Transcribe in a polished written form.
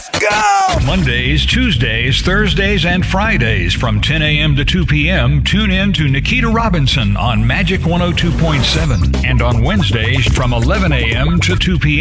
Let's go! Mondays, Tuesdays, Thursdays, and Fridays from 10 a.m. to 2 p.m. Tune in to Nikita Robinson on Magic 102.7. And on Wednesdays from 11 a.m. to 2 p.m.